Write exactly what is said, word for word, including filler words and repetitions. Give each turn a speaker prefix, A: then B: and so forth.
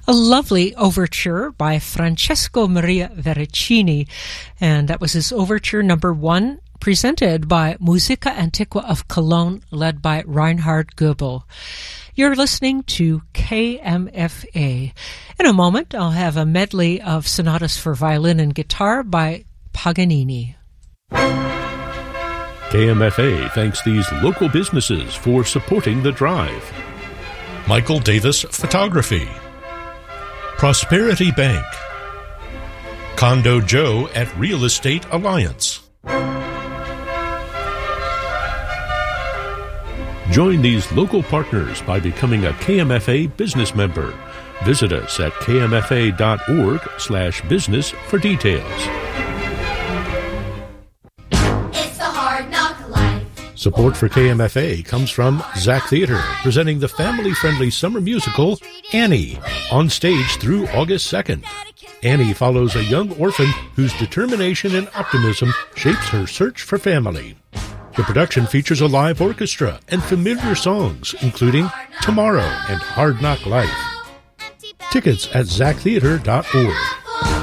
A: a lovely overture by Francesco Maria Verricini, and that was his overture number one, presented by Musica Antiqua of Cologne, led by Reinhard Goebel. You're listening to K M F A. In a moment, I'll have a medley of sonatas for violin and guitar by Paganini.
B: K M F A thanks these local businesses for supporting the drive. Michael Davis Photography, Prosperity Bank, Condo Joe at Real Estate Alliance. Join these local partners by becoming a K M F A business member. Visit us at k m f a dot org slash business for details. Support for K M F A comes from Zach Theater, presenting the family-friendly summer musical, Annie, on stage through August second. Annie follows a young orphan whose determination and optimism shapes her search for family. The production features a live orchestra and familiar songs, including Tomorrow and Hard Knock Life. Tickets at zach theater dot org.